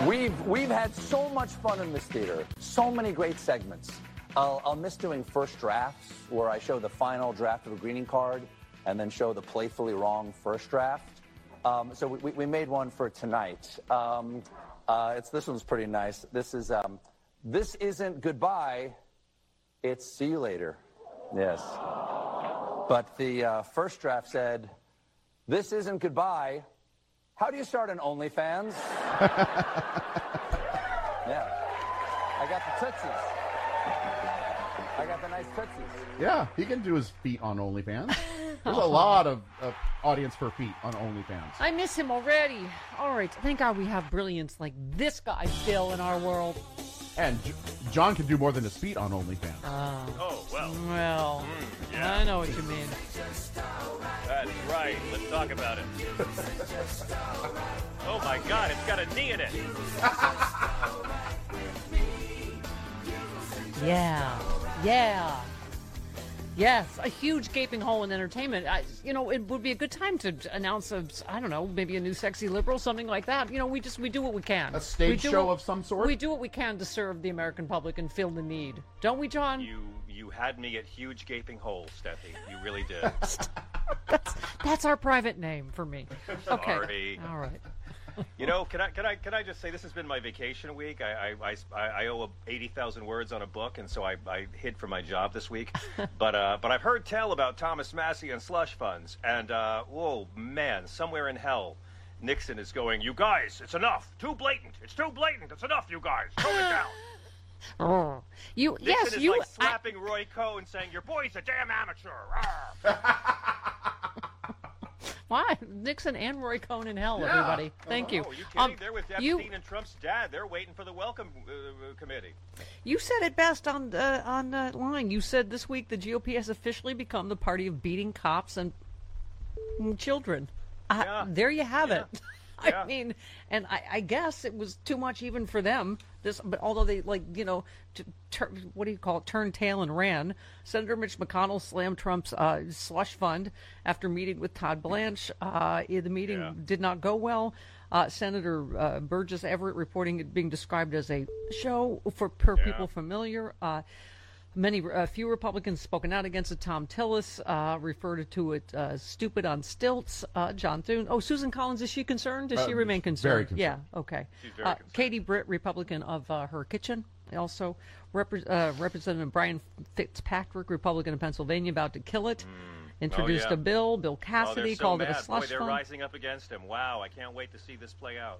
We've had so much fun in this theater, so many great segments. I'll miss doing first drafts, where I show the final draft of a greeting card and then show the playfully wrong first draft. So we made one for tonight. This one's pretty nice. This isn't goodbye, it's see you later. Yes. But the first draft said, this isn't goodbye. How do you start an OnlyFans? Yeah. I got the tootsies. I got the nice tootsies. Yeah, he can do his feet on OnlyFans. There's a lot of audience for feet on OnlyFans. I miss him already. All right, thank God we have brilliance like this guy still in our world. And John can do more than his feet on OnlyFans. Oh, well. Well, yeah. I know what you mean. That's right. Let's talk about it. Oh, my God. It's got a knee in it. Yeah. Yes, a huge gaping hole in entertainment. It would be a good time to announce maybe a new sexy liberal, something like that. We do what we can. A stage show of some sort? We do what we can to serve the American public and fill the need. Don't we, John? You had me at huge gaping holes, Steffi. You really did. That's our private name for me. Okay. Sorry. All right. Can I just say this has been my vacation week. I owe 80,000 words on a book, and so I hid from my job this week. But I've heard tell about Thomas Massie and slush funds, and whoa man, somewhere in hell, Nixon is going, you guys, it's enough. Too blatant. It's too blatant. It's enough, you guys. Tone it down. Nixon is like slapping Roy Cohn, saying your boy's a damn amateur. Why? Nixon and Roy Cohn in hell, everybody. Thank you. Oh, are you kidding? They're with Epstein and Trump's dad. They're waiting for the welcome committee. You said it best on line. You said this week the GOP has officially become the party of beating cops and children. There you have it. Yeah. I mean, and I guess it was too much even for them. But although they turned tail and ran. Senator Mitch McConnell slammed Trump's slush fund after meeting with Todd Blanche. The meeting did not go well. Senator Burgess Everett reporting it being described as a show for people familiar. A few Republicans spoken out against it. Tom Tillis referred to it stupid on stilts. John Thune. Oh, Susan Collins, is she concerned? Does she remain concerned? Very concerned. Yeah, okay. She's very concerned. Katie Britt, Republican of her kitchen. Also, Representative Brian Fitzpatrick, Republican of Pennsylvania, about to kill it. Introduced a bill. Bill Cassidy called it a slush they're fund. rising up against him. Wow, I can't wait to see this play out.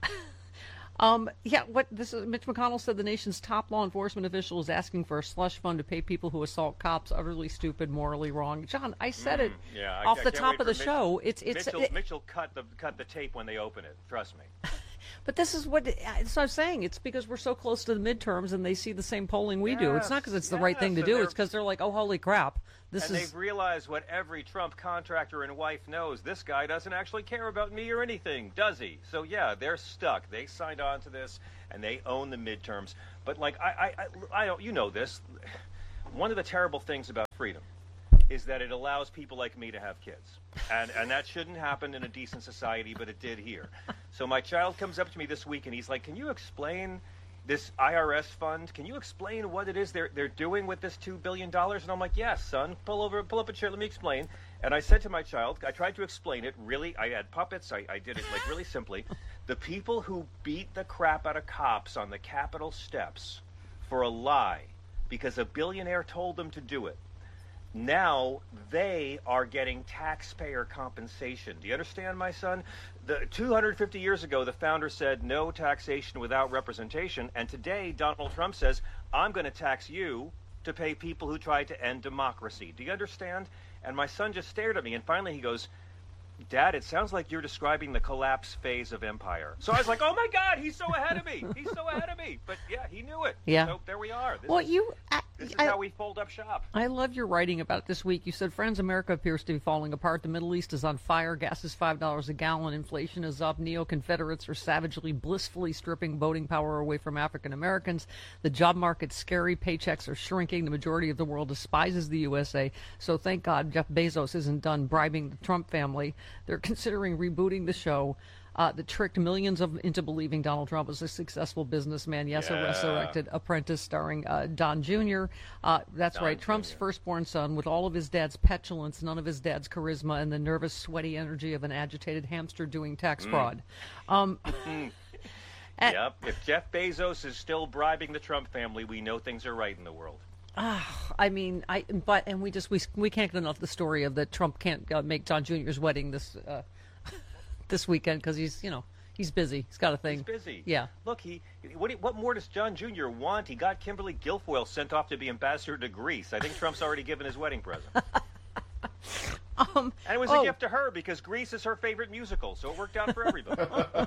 Mitch McConnell said the nation's top law enforcement official is asking for a slush fund to pay people who assault cops. Utterly stupid, morally wrong. John, I said it off the top of the show. Mitchell cut the tape when they open it. Trust me. But this is what I'm saying. It's because we're so close to the midterms and they see the same polling we do. It's not because it's the right thing to do. It's because they're like, oh, holy crap. They've realized what every Trump contractor and wife knows. This guy doesn't actually care about me or anything, does he? So, yeah, they're stuck. They signed on to this, and they own the midterms. But, I don't, you know this. One of the terrible things about freedom is that it allows people like me to have kids. And that shouldn't happen in a decent society, but it did here. So my child comes up to me this week, and he's like, can you explain this IRS fund? Can you explain what it is they're doing with this $2 billion? And I'm like, yes, son, pull up a chair, let me explain. And I said to my child, I tried to explain it really, I had puppets, I did it really simply. The people who beat the crap out of cops on the Capitol steps for a lie because a billionaire told them to do it, now they are getting taxpayer compensation. Do you understand, my son? 250 years ago, the founder said no taxation without representation. And today, Donald Trump says, I'm going to tax you to pay people who tried to end democracy. Do you understand? And my son just stared at me. And finally he goes, Dad, it sounds like you're describing the collapse phase of empire. So I was like, oh, my God, he's so ahead of me. He's so ahead of me. But, yeah, he knew it. Yeah. So there we are. This is how we fold up shop. I love your writing about it this week. You said, friends, America appears to be falling apart. The Middle East is on fire. Gas is $5 a gallon. Inflation is up. Neo-Confederates are savagely, blissfully stripping voting power away from African Americans. The job market's scary. Paychecks are shrinking. The majority of the world despises the USA. So thank God Jeff Bezos isn't done bribing the Trump family. They're considering rebooting the show. that tricked millions into believing Donald Trump was a successful businessman. Yes, a resurrected apprentice starring Don Jr. That's right, Trump's firstborn son, with all of his dad's petulance, none of his dad's charisma, and the nervous, sweaty energy of an agitated hamster doing tax fraud. Yep. If Jeff Bezos is still bribing the Trump family, we know things are right in the world. I mean, we can't get enough the story of that Trump can't make Don Jr.'s wedding this weekend because he's busy. He's got a thing. He's busy. Yeah. Look, what more does John Jr. want? He got Kimberly Guilfoyle sent off to be ambassador to Greece. I think Trump's already given his wedding present. And it was a gift to her because Greece is her favorite musical, so it worked out for everybody.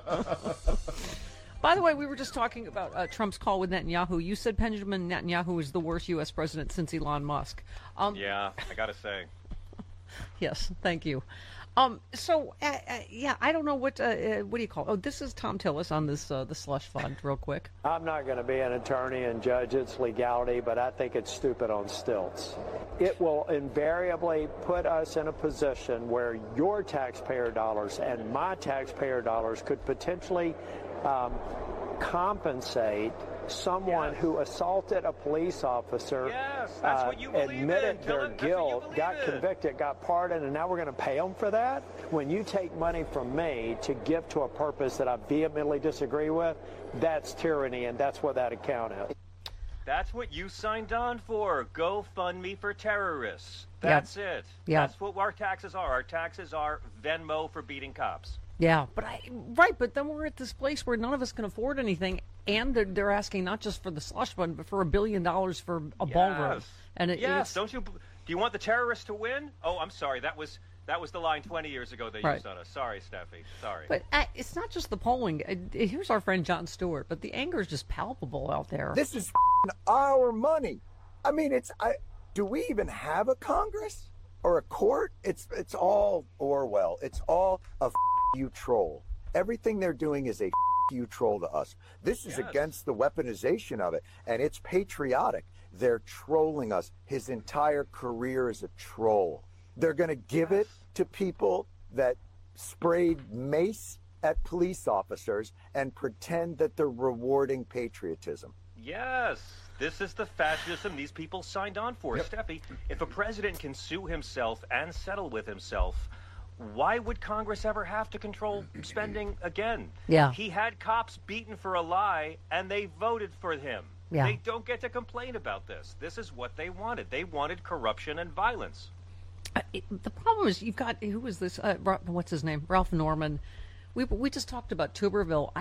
By the way, we were just talking about Trump's call with Netanyahu. You said Benjamin Netanyahu is the worst U.S. president since Elon Musk. Yeah, I got to say. Yes, thank you. I don't know what do you call it? Oh, this is Tom Tillis on this the slush fund, real quick. I'm not going to be an attorney and judge its legality, but I think it's stupid on stilts. It will invariably put us in a position where your taxpayer dollars and my taxpayer dollars could potentially compensate someone who assaulted a police officer, that's what you believe admitted in. their guilt, got convicted, got pardoned, and now we're going to pay them for that? When you take money from me to give to a purpose that I vehemently disagree with, that's tyranny, and that's what that account is. That's what you signed on for. GoFundMe for terrorists. That's it. Yeah. That's what our taxes are. Our taxes are Venmo for beating cops. Yeah, but but then we're at this place where none of us can afford anything, and they're asking not just for the slush fund, but for $1 billion for a ballroom. And don't you? Do you want the terrorists to win? Oh, I'm sorry. That was the line 20 years ago they used on us. Sorry, Steffi. Sorry. But it's not just the polling. Here's our friend Jon Stewart, but the anger is just palpable out there. This is our money. I mean, do we even have a Congress or a court? It's all Orwell. It's all a you troll. Everything they're doing is a you troll to us. This is against the weaponization of it, and it's patriotic. They're trolling us. His entire career is a troll. They're going to give it to people that sprayed mace at police officers and pretend that they're rewarding patriotism. Yes. This is the fascism these people signed on for. Steffi, if a president can sue himself and settle with himself, why would Congress ever have to control spending again? Yeah. He had cops beaten for a lie, and they voted for him. Yeah. They don't get to complain about this. This is what they wanted. They wanted corruption and violence. The problem is you've got, who was this? What's his name? Ralph Norman. We just talked about Tuberville.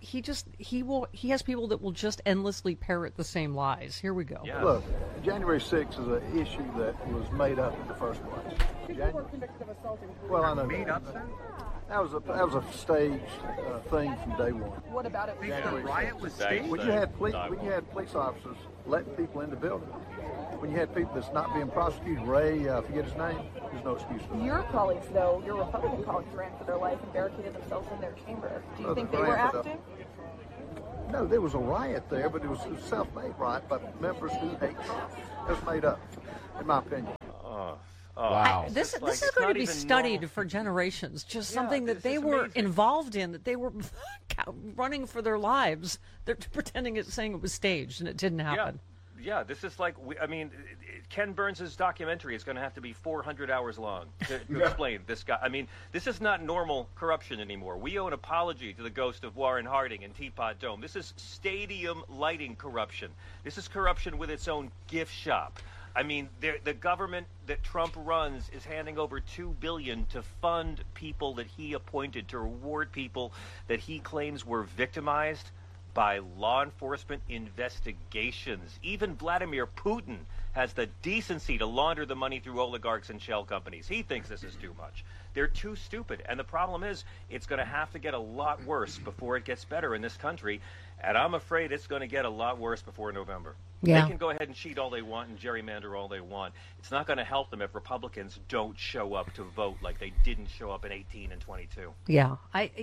He has people that will just endlessly parrot the same lies. Here we go. Yeah. Look, January 6th is an issue that was made up in the first place. People were convicted of assaulting. Well, I know that was a staged thing from day one. What about it? January riot was staged. When you had police officers letting people in the building, when you had people that's not being prosecuted, Ray, I forget his name, there's no excuse for that. Your colleagues, though, your Republican colleagues ran for their life and barricaded themselves in their chamber. Do you think they were active? No, there was a riot there, but it was a self-made riot by members who hate Trump. It was made up, in my opinion. Wow. This is going to be studied for generations. Just something that they were involved in, that they were running for their lives. They're pretending saying it was staged, and it didn't happen. Yeah, this is like, Ken Burns' documentary is going to have to be 400 hours long to explain this guy. I mean, this is not normal corruption anymore. We owe an apology to the ghost of Warren Harding and Teapot Dome. This is stadium lighting corruption. This is corruption with its own gift shop. I mean, the government that Trump runs is handing over $2 billion to fund people that he appointed, to reward people that he claims were victimized by law enforcement investigations. Even Vladimir Putin has the decency to launder the money through oligarchs and shell companies. He thinks this is too much. They're too stupid. And the problem is, it's going to have to get a lot worse before it gets better in this country. And I'm afraid it's going to get a lot worse before November. Yeah. They can go ahead and cheat all they want and gerrymander all they want. It's not going to help them if Republicans don't show up to vote like they didn't show up in 18 and 22. Yeah.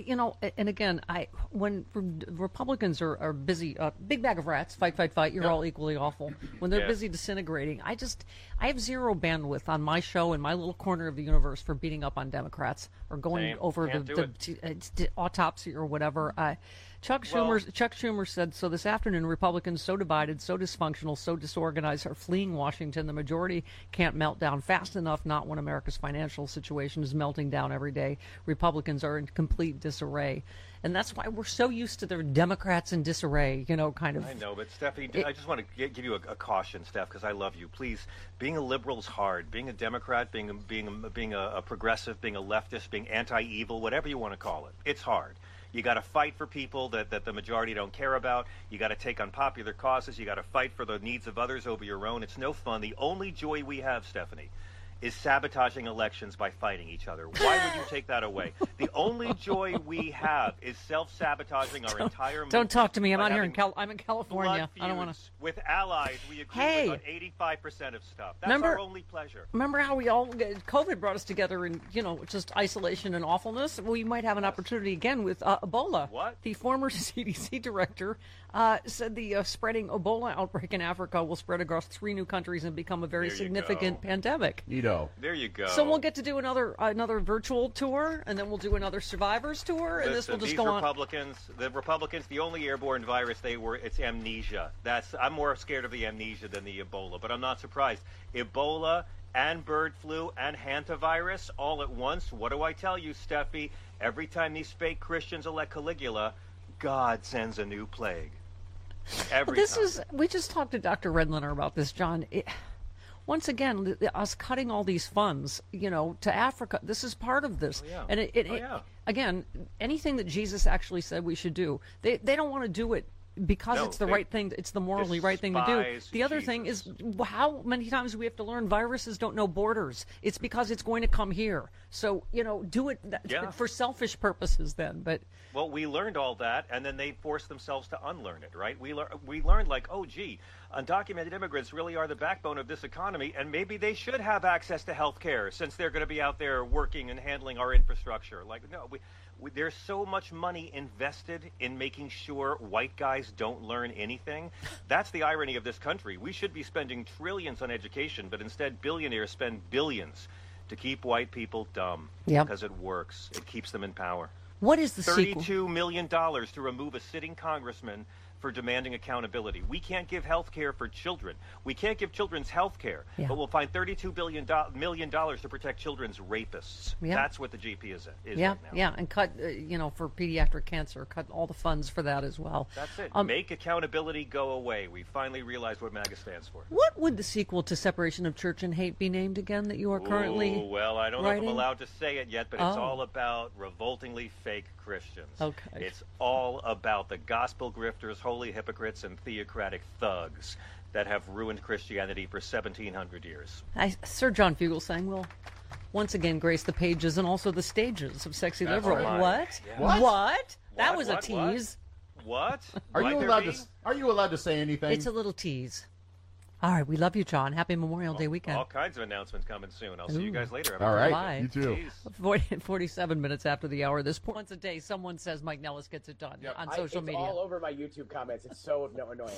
When Republicans are busy, big bag of rats, fight, you're all equally awful. When they're busy disintegrating frustrating. I have zero bandwidth on my show in my little corner of the universe for beating up on Democrats or going over the autopsy or whatever. Chuck Schumer said, so this afternoon, Republicans so divided, so dysfunctional, so disorganized are fleeing Washington. The majority can't melt down fast enough, not when America's financial situation is melting down every day. Republicans are in complete disarray. And that's why we're so used to their Democrats in disarray, kind of. I know, but Stephanie, I just want to give you a caution, Steph, because I love you. Please, being a liberal is hard. Being a Democrat, being a progressive, being a leftist, being anti-evil, whatever you want to call it, it's hard. You got to fight for people that the majority don't care about. You got to take on popular causes. You got to fight for the needs of others over your own. It's no fun. The only joy we have, Stephanie, is sabotaging elections by fighting each other. Why would you take that away? The only joy we have is self-sabotaging our entire movement. Don't talk to me. I'm out here I'm in California. I don't want to. With allies, we agree with 85% of stuff. That's our only pleasure. Remember how COVID brought us together in, just isolation and awfulness? We might have an opportunity again with Ebola. What? The former CDC director said the spreading Ebola outbreak in Africa will spread across 3 new countries and become a very significant pandemic. There you go. So we'll get to do another virtual tour, and then we'll do another survivors tour, and this will just go on. The Republicans, the only airborne virus it's amnesia. I'm more scared of the amnesia than the Ebola, but I'm not surprised. Ebola and bird flu and hantavirus all at once. What do I tell you, Steffi? Every time these fake Christians elect Caligula, God sends a new plague. We just talked to Dr. Redliner about this, John. Once again, us cutting all these funds, to Africa, this is part of this. Oh, yeah. And again, anything that Jesus actually said we should do, they don't want to do it because it's the right thing. It's the morally right thing to do. The other thing is how many times we have to learn viruses don't know borders. It's because it's going to come here. So, do it for selfish purposes then. But well, we learned all that, and then they forced themselves to unlearn it, right? We learned undocumented immigrants really are the backbone of this economy, and maybe they should have access to health care since they're going to be out there working and handling our infrastructure. There's so much money invested in making sure white guys don't learn anything. That's the irony of this country. We should be spending trillions on education, but instead billionaires spend billions to keep white people dumb because it works. It keeps them in power. What is the sequel? $32 million to remove a sitting congressman for demanding accountability. We can't give health care for children. We can't give children's health care, but we'll find $32 million to protect children's rapists. That's what the GP is right now. Yeah, and cut, for pediatric cancer, cut all the funds for that as well. That's it. Make accountability go away. We finally realized what MAGA stands for. What would the sequel to Separation of Church and Hate be named again that you are currently well, I don't know if I'm allowed to say it yet, but it's all about revoltingly fake Christians. Okay. It's all about the gospel grifters, holy hypocrites, and theocratic thugs that have ruined Christianity for 1,700 years. Sir John Fugelsang will once again grace the pages and also the stages of Sexy Liberal. What? Yeah. What? That was a tease. What? Are you allowed to say anything? It's a little tease. All right, we love you, John. Happy Memorial Day weekend. All kinds of announcements coming soon. I'll see you guys later. All right, Bye. you too. 47 minutes after the hour. Once a day, someone says Mike Nellis gets it done on social media. It's all over my YouTube comments. It's so annoying.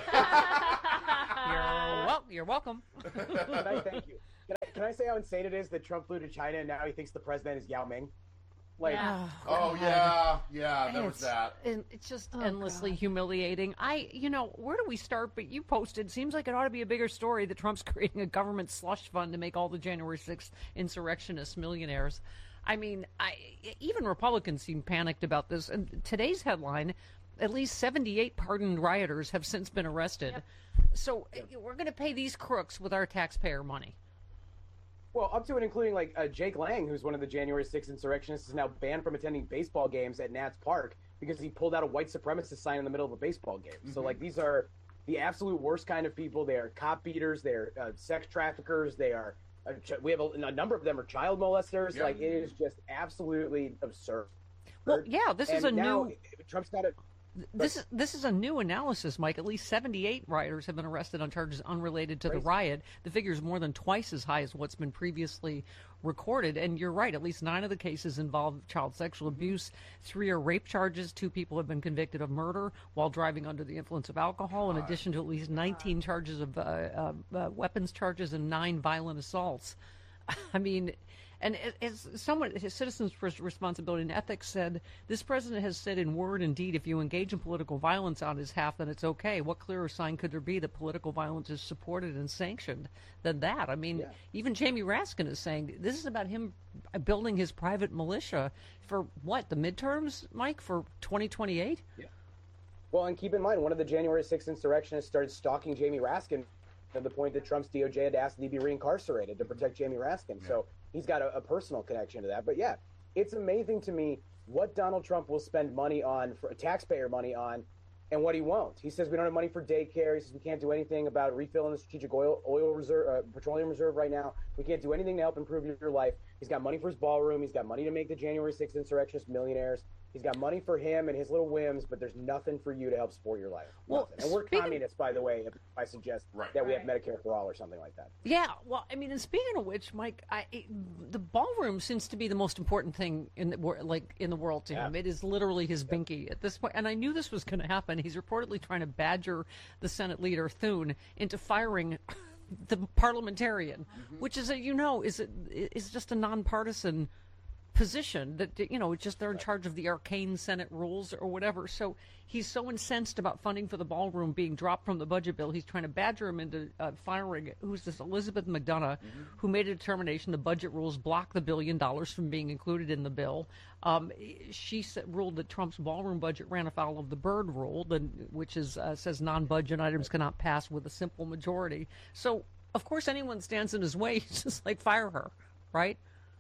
You're welcome. Thank you. Can I say how insane it is that Trump flew to China and now he thinks the president is Yao Ming? There was that. It's just endlessly humiliating. Where do we start? But you posted, seems like it ought to be a bigger story that Trump's creating a government slush fund to make all the January 6th insurrectionists millionaires. I mean, even Republicans seem panicked about this. And today's headline, at least 78 pardoned rioters have since been arrested. Yep. So we're going to pay these crooks with our taxpayer money. Well, up to and including Jake Lang, who's one of the January 6th insurrectionists, is now banned from attending baseball games at Nats Park because he pulled out a white supremacist sign in the middle of a baseball game. Mm-hmm. So these are the absolute worst kind of people. They are cop beaters. They're sex traffickers. They are. We have a number of them are child molesters. Yep. It is just absolutely absurd. Well, yeah, this is a now, new. Trump's got it. This is a new analysis, Mike. At least 78 rioters have been arrested on charges unrelated to the riot. The figure is more than twice as high as what's been previously recorded. And you're right, at least 9 of the cases involve child sexual abuse. 3 are rape charges. 2 people have been convicted of murder while driving under the influence of alcohol, in addition to at least 19 charges of weapons charges and 9 violent assaults. I mean, and as someone, his Citizens for Responsibility and Ethics said, this president has said in word and deed, if you engage in political violence on his behalf, then it's okay. What clearer sign could there be that political violence is supported and sanctioned than that? I mean, even Jamie Raskin is saying this is about him building his private militia for what, the midterms, Mike, for 2028? Yeah. Well, and keep in mind, one of the January 6th insurrectionists started stalking Jamie Raskin to the point that Trump's DOJ had asked that he be reincarcerated to protect Jamie Raskin. Yeah. So he's got a personal connection to that. But yeah, it's amazing to me what Donald Trump will spend money on, for taxpayer money on, and what he won't. He says we don't have money for daycare. He says we can't do anything about refilling the strategic oil reserve, petroleum reserve right now. We can't do anything to help improve your life. He's got money for his ballroom. He's got money to make the January 6th insurrectionists millionaires. He's got money for him and his little whims, but there's nothing for you to help support your life. Well, and we're communists, by the way, if I suggest that we have Medicare for all or something like that. Yeah, well, I mean, and speaking of which, Mike, the ballroom seems to be the most important thing in the world to him. It is literally his binky at this point. And I knew this was going to happen. He's reportedly trying to badger the Senate leader, Thune, into firing the parliamentarian, which is, is just a nonpartisan position that, just they're in charge of the arcane Senate rules or whatever. So he's so incensed about funding for the ballroom being dropped from the budget bill. He's trying to badger him into firing, who's this, Elizabeth McDonough, who made a determination the budget rules block the $1 billion from being included in the bill. She ruled that Trump's ballroom budget ran afoul of the Byrd rule, which says non-budget items cannot pass with a simple majority. So, of course, anyone stands in his way, he's just like, fire her, right?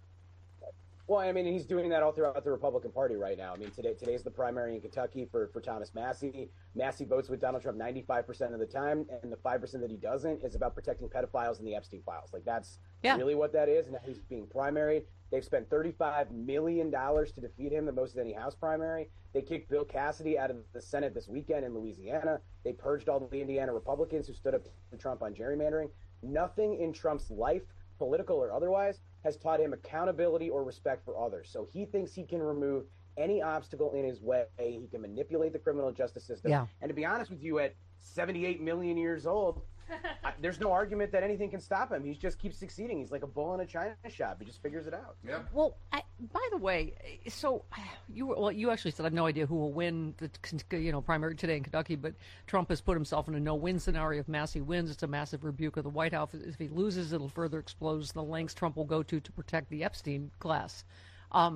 Well, I mean, he's doing that all throughout the Republican Party right now. I mean, today's the primary in Kentucky for Thomas Massie. Massie votes with Donald Trump 95% of the time, and the 5% that he doesn't is about protecting pedophiles and the Epstein files. Like, that's really what that is. And now he's being primaried. They've spent $35 million to defeat him, the most of any House primary. They kicked Bill Cassidy out of the Senate this weekend in Louisiana. They purged all the Indiana Republicans who stood up to Trump on gerrymandering. Nothing in Trump's life, political or otherwise, has taught him accountability or respect for others. So he thinks he can remove any obstacle in his way. He can manipulate the criminal justice system. Yeah. And to be honest with you, at 78 million years old, there's no argument that anything can stop him. He just keeps succeeding. He's like a bull in a china shop. He just figures it out. Yeah. Well, by the way, so you actually said I have no idea who will win the primary today in Kentucky, but Trump has put himself in a no-win scenario. If Massie wins, it's a massive rebuke of the White House. If he loses, it'll further expose the lengths Trump will go to protect the Epstein class. I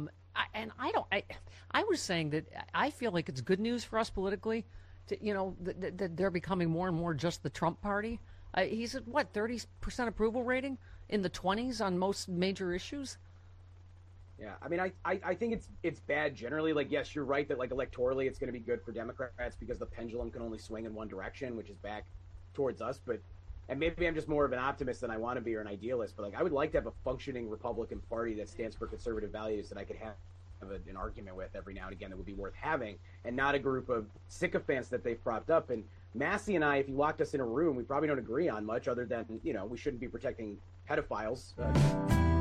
was saying that I feel like it's good news for us politically. That they're becoming more and more just the Trump party. He's at, 30% approval rating in the 20s on most major issues? Yeah, I mean, I think it's bad generally. Like, yes, you're right that, like, electorally it's going to be good for Democrats because the pendulum can only swing in one direction, which is back towards us. And maybe I'm just more of an optimist than I want to be or an idealist, but, like, I would like to have a functioning Republican Party that stands for conservative values that I could have an argument with every now and again that would be worth having, and not a group of sycophants that they've propped up. And Massie and I, if you locked us in a room, we probably don't agree on much other than, we shouldn't be protecting pedophiles.